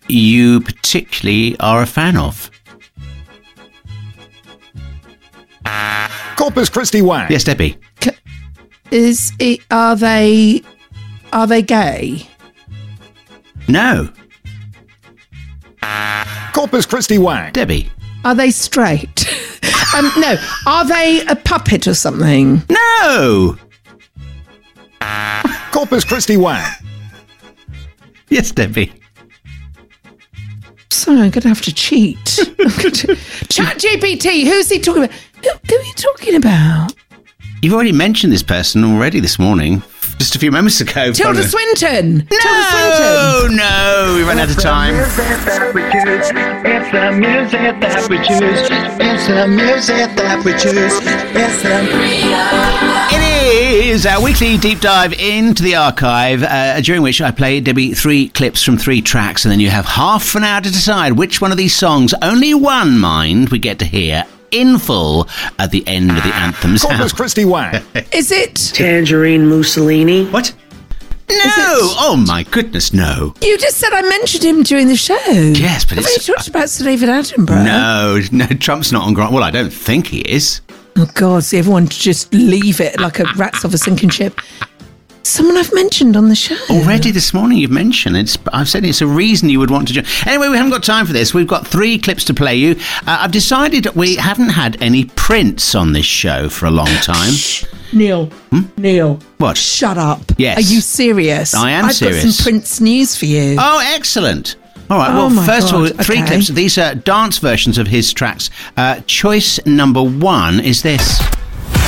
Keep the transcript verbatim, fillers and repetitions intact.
you particularly are a fan of? Corpus Christi Wang. Yes, Debbie. C- Is it? Are they? Are they gay? No. Corpus Christi Wang. Debbie. Are they straight? um, no. Are they a puppet or something? No. Corpus Christi Wang. Yes, Debbie. Sorry, I'm going to have to cheat. Chat G P T. Who's he talking about? Who, who are you talking about? You've already mentioned this person already this morning, just a few moments ago. Tilda Probably. Swinton. No, Tilda Swinton. no, we ran out of time. It's the music that we choose. It's the music that we choose. It's the It is our weekly deep dive into the archive, uh, during which I play, Debbie, three clips from three tracks, and then you have half an hour to decide which one of these songs, only one, mind, we get to hear in full at the end of the anthem Corpus sound. Christi Wang. Is it? Tangerine Mussolini. What? No! Oh my goodness, no. You just said I mentioned him during the show. Yes, but Have it's... you talked about Sir David Attenborough? No, no, Trump's not on ground. Well, I don't think he is. Oh, God, see, everyone just leave it like a rat's off a sinking ship. Someone I've mentioned on the show. Already this morning you've mentioned it's. I've said it's a reason you would want to join. Anyway, we haven't got time for this. We've got three clips to play you. Uh, I've decided we haven't had any Prince on this show for a long time. Shh. Neil. Hmm? Neil. What? Shut up. Yes. Are you serious? I am I've serious. got some Prince news for you. Oh, excellent. All right, Oh well, my first God, of all, three okay. clips. These are dance versions of his tracks. Uh, choice number one is this.